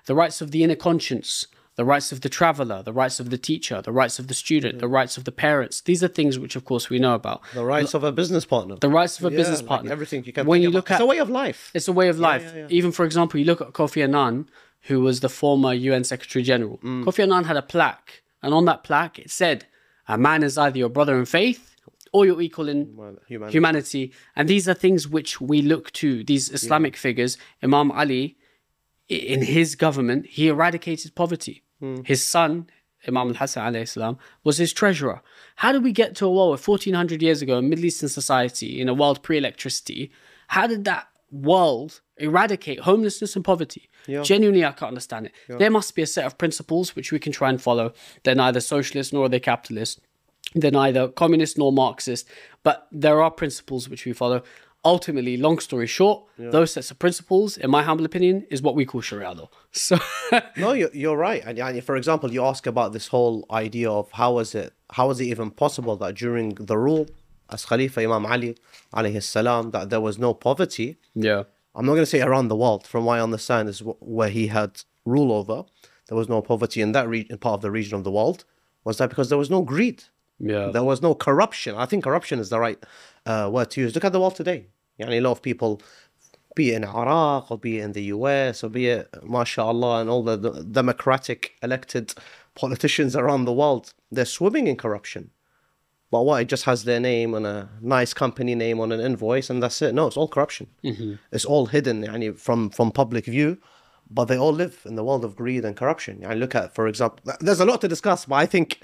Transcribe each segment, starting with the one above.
the rights of the inner conscience, the rights of the traveler, the rights of the teacher, the rights of the student, the rights of the parents. These are things which, of course, we know about. The rights of a business partner. The rights of a business partner. Everything you can when think you about. look at, it's a way of life. It's a way of life. Even, for example, you look at Kofi Annan, who was the former UN Secretary General. Kofi Annan had a plaque, and on that plaque it said, a man is either your brother in faith or your equal in humanity. And these are things which we look to, these Islamic figures. Imam Ali, in his government, he eradicated poverty. His son, Imam al-Hassan alayhi salam, was his treasurer. How did we get to a world where 1400 years ago, in Middle Eastern society, in a world pre-electricity, how did that world eradicate homelessness and poverty? Genuinely, I can't understand it. There must be a set of principles which we can try and follow. They're neither socialist nor are they capitalist. They're neither communist nor Marxist. But there are principles which we follow. Ultimately, long story short, those sets of principles, in my humble opinion, is what we call Sharia law. So, no, you're right. And for example, you ask about this whole idea of how is it even possible that during the rule as Khalifa Imam Ali alayhi salam, that there was no poverty. Yeah. I'm not going to say around the world. From what I understand, is where he had rule over, there was no poverty in that part of the region of the world. Was that because there was no greed? Yeah. There was no corruption. I think corruption is the right word to use. Look at the world today. A lot of people, be it in Iraq or be it in the US or be it, mashallah, and all the democratic elected politicians around the world, they're swimming in corruption. But what? It just has their name and a nice company name on an invoice and that's it. No, it's all corruption. It's all hidden from public view, but they all live in the world of greed and corruption. Look at, for example, there's a lot to discuss, but I think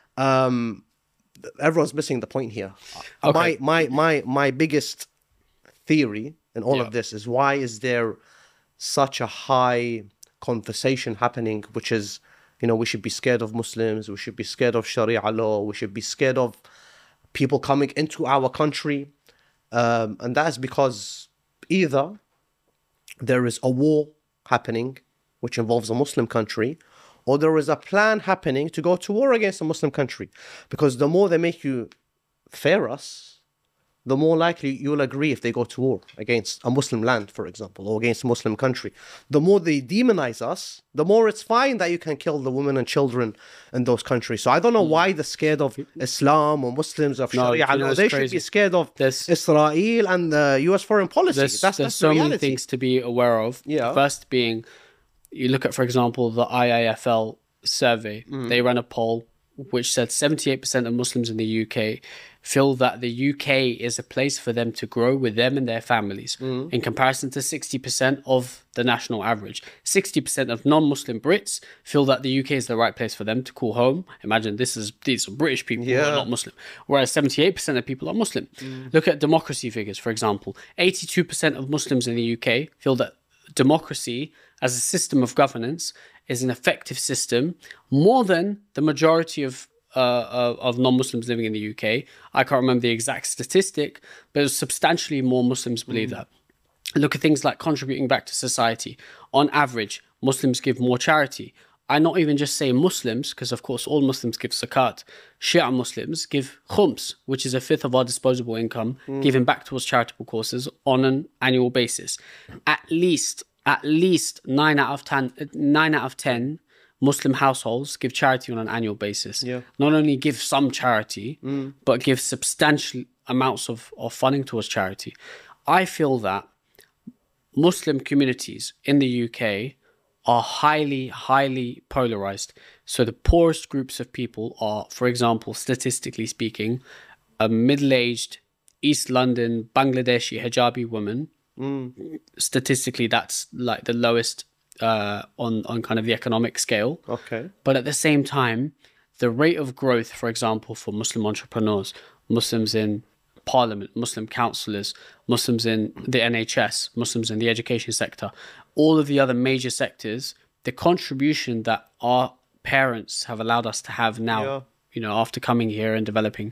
everyone's missing the point here. Okay. My biggest theory in all of this is, why is there such a high conversation happening, which is, we should be scared of Muslims, we should be scared of Sharia law, we should be scared of people coming into our country. And that is because either there is a war happening which involves a Muslim country, or there is a plan happening to go to war against a Muslim country. Because the more they make you fear us, the more likely you'll agree if they go to war against a Muslim land, for example, or against a Muslim country. The more they demonize us, the more it's fine that you can kill the women and children in those countries. So I don't know why they're scared of Islam or Muslims of Sharia. They should be scared of Israel and the US foreign policy. There's so many things to be aware of. First being, you look at, for example, the IIFL survey. They ran a poll which said 78% of Muslims in the UK feel that the UK is a place for them to grow with them and their families, in comparison to 60% of the national average. 60% of non-Muslim Brits feel that the UK is the right place for them to call home. Imagine these are British people who are not Muslim, whereas 78% of people are Muslim. Look at democracy figures, for example. 82% of Muslims in the UK feel that democracy as a system of governance is an effective system, more than the majority of non-Muslims living in the UK. I can't remember the exact statistic, but substantially more Muslims believe that. Look at things like contributing back to society. On average, Muslims give more charity. I not even just say Muslims, because of course all Muslims give zakat. Shia Muslims give khums, which is a fifth of our disposable income, given back towards charitable causes on an annual basis. At least 9 out of 10 Muslim households give charity on an annual basis. Not only give some charity, but give substantial amounts of funding towards charity. I feel that Muslim communities in the UK are highly, highly polarized. So the poorest groups of people are, for example, statistically speaking, a middle-aged East London Bangladeshi hijabi woman. Statistically, that's like the lowest on kind of the economic scale. But at the same time, the rate of growth, for example, for Muslim entrepreneurs, Muslims in parliament, Muslim councillors, Muslims in the NHS, Muslims in the education sector, all of the other major sectors, the contribution that our parents have allowed us to have now, after coming here and developing,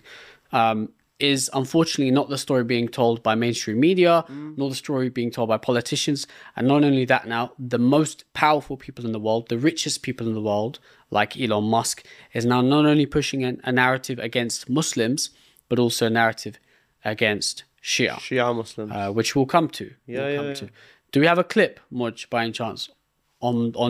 is unfortunately not the story being told by mainstream media, nor the story being told by politicians. And not only that, now the most powerful people in the world, the richest people in the world, like Elon Musk, is now not only pushing a narrative against Muslims, but also a narrative against Shia Muslims, which we'll come to. Do we have a clip, Moj, by any chance, on